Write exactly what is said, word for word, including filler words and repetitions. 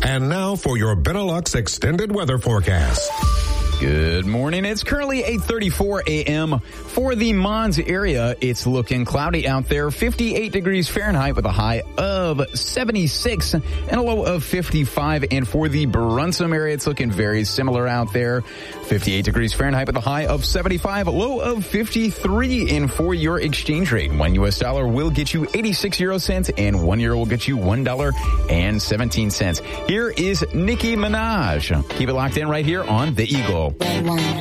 And now for your Benelux extended weather forecast. Good morning. It's currently eight thirty-four a.m. For the Mons area, it's looking cloudy out there. fifty-eight degrees Fahrenheit with a high of seventy-six and a low of fifty-five. And for the Brunsum area, it's looking very similar out there. fifty-eight degrees Fahrenheit with a high of seventy-five, a low of fifty-three. And for your exchange rate, one U S dollar will get you eighty-six euro cents and one euro will get you one dollar and seventeen cents. Here is Nicki Minaj. Keep it locked in right here on The Eagle. One.